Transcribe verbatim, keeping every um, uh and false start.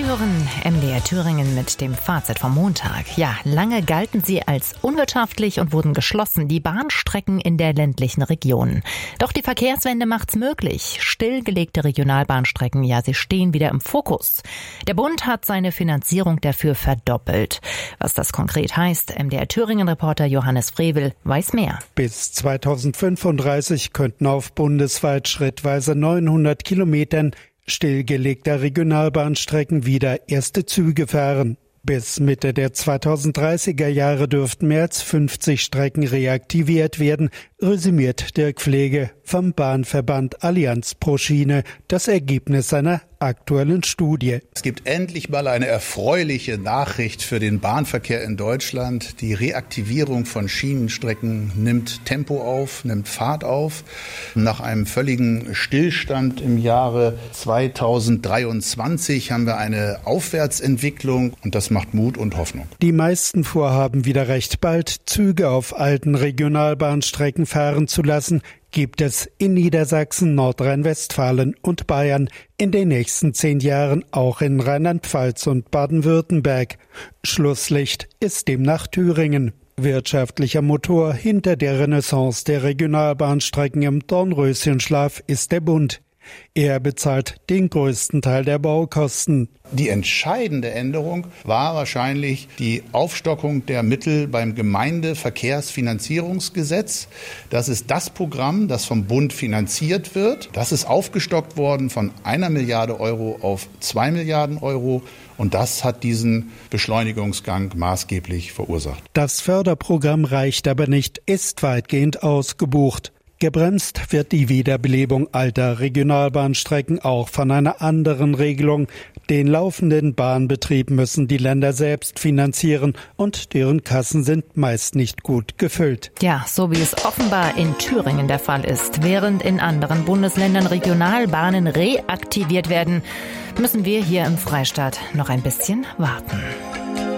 hören M D R Thüringen mit dem Fazit vom Montag. Ja, lange galten sie als unwirtschaftlich und wurden geschlossen, die Bahnstrecken in der ländlichen Region. Doch die Verkehrswende macht's möglich. Stillgelegte Regionalbahnstrecken, ja, sie stehen wieder im Fokus. Der Bund hat seine Finanzierung dafür verdoppelt. Was das konkret heißt, M D R Thüringen-Reporter Johannes Frevel weiß mehr. Bis zweitausendfünfunddreißig könnten auf bundesweit schrittweise neunhundert Kilometern stillgelegter Regionalbahnstrecken wieder erste Züge fahren. Bis Mitte der zweitausenddreißiger Jahre dürften mehr als fünfzig Strecken reaktiviert werden, resümiert Dirk Pflege vom Bahnverband Allianz pro Schiene das Ergebnis seiner aktuellen Studie. Es gibt endlich mal eine erfreuliche Nachricht für den Bahnverkehr in Deutschland. Die Reaktivierung von Schienenstrecken nimmt Tempo auf, nimmt Fahrt auf. Nach einem völligen Stillstand im Jahre zweitausenddreiundzwanzig haben wir eine Aufwärtsentwicklung und das macht Mut und Hoffnung. Die meisten vorhaben wieder recht bald, Züge auf alten Regionalbahnstrecken fahren zu lassen, gibt es in Niedersachsen, Nordrhein-Westfalen und Bayern, in den nächsten zehn Jahren auch in Rheinland-Pfalz und Baden-Württemberg. Schlusslicht ist demnach Thüringen. Wirtschaftlicher Motor hinter der Renaissance der Regionalbahnstrecken im Dornröschenschlaf ist der Bund. Er bezahlt den größten Teil der Baukosten. Die entscheidende Änderung war wahrscheinlich die Aufstockung der Mittel beim Gemeindeverkehrsfinanzierungsgesetz. Das ist das Programm, das vom Bund finanziert wird. Das ist aufgestockt worden von einer Milliarde Euro auf zwei Milliarden Euro. Und das hat diesen Beschleunigungsgang maßgeblich verursacht. Das Förderprogramm reicht aber nicht, ist weitgehend ausgebucht. Gebremst wird die Wiederbelebung alter Regionalbahnstrecken auch von einer anderen Regelung. Den laufenden Bahnbetrieb müssen die Länder selbst finanzieren und deren Kassen sind meist nicht gut gefüllt. Ja, so wie es offenbar in Thüringen der Fall ist. Während in anderen Bundesländern Regionalbahnen reaktiviert werden, müssen wir hier im Freistaat noch ein bisschen warten.